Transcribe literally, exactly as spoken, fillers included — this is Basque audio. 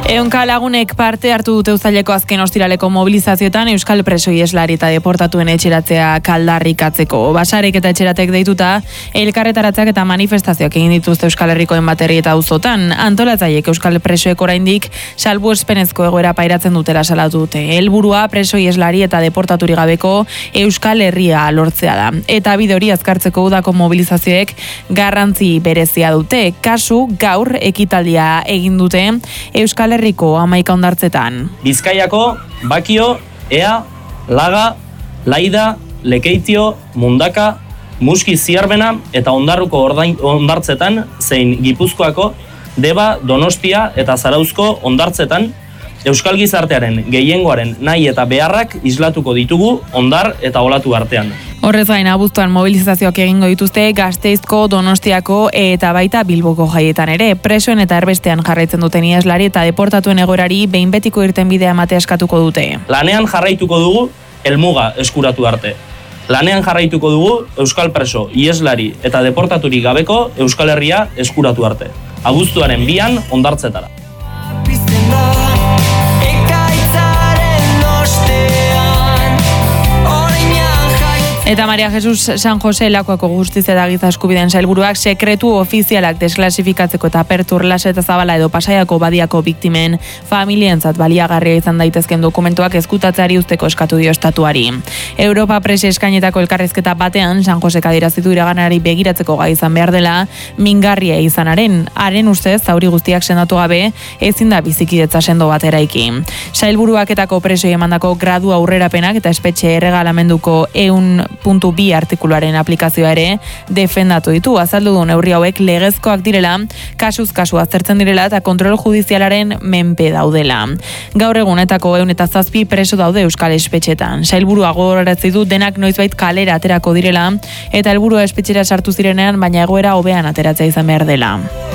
Ehunka lagunek parte hartu dute uztaileko azken ostiraleko mobilizazioetan euskal preso ieslari eta deportatuen etxeratzea aldarrikatzeko. Basarek eta etxeratek deituta elkarretaratzak eta manifestazioak egin dituzte Euskal Herrikoen baterri eta auzotan. Antolatzaileek euskal presoek oraindik salbuespenezko egoera pairatzen dutela salatu dute. Helburua preso ieslari eta deportaturi gabeko Euskal Herria lortzea da. Eta bide hori azkartzeko udako mobilizazioek garrantzi berezia dute. Kasu gaur ekitaldia egin dute Euskal Herriko hamaika hondartzetan. Bizkaiako, Bakio, Ea, Laga, Laida, Lekeitio, Mundaka, Muski Ziarbena eta Ondarruko hondartzetan zein Gipuzkoako, Deba, Donostia eta Zarauzko hondartzetan euskal gizartearen gehiengoaren nahi eta beharrak islatuko ditugu hondar eta olatu artean. Horrez gain, abuztuan mobilizazioak egingo dituzte Gasteizko, Donostiako eta baita Bilboko jaietan ere. Presoen eta erbestean jarraitzen duten ieslari eta deportatuen egoerari behin betiko irtenbidea ematea eskatuko dute. Lanean jarraituko dugu helmuga eskuratu arte. Lanean jarraituko dugu euskal preso, ieslari eta deportaturik gabeko Euskal Herria eskuratu arte. Abuztuaren bian hondartzetara. Eta Maria Jesus San Jose Lakuako Justizia eta Giza Eskubideen sailburuak sekretu ofizialak desklasifikatzeko eta Pertur, Lasa eta Zabala edo Pasaiako badiako biktimen familientzat baliagarria izan daitezken dokumentuak ezkutatzeari uzteko eskatu dio estatuari. Europa Presse eskainetako elkarrizketa batean San Josek adierazitu iraganari begiratzeko gai izan behar dela mingarria izanaren. Haren ustez, zauri guztiak sendatu gabe ezin da bizikidetza sendo bat eraiki. Sailburuaketako presoi emandako gradu aurrerapenak eta espetxe erregalamenduko ehun puntu bi artikuluaren aplikazioa ere defendatu ditu. Azaldu du neurri hauek legezkoak direla, kasuz kasu aztertzen direla eta kontrol judizialaren menpe daudela. Gaur egunetako ehun eta zazpi preso daude euskal espetxetan. Sailburua gogorarazi du denak noizbait kalera aterako direla eta helburua espetxera sartu zirenean baina egoera hobean ateratzea izan behar dela.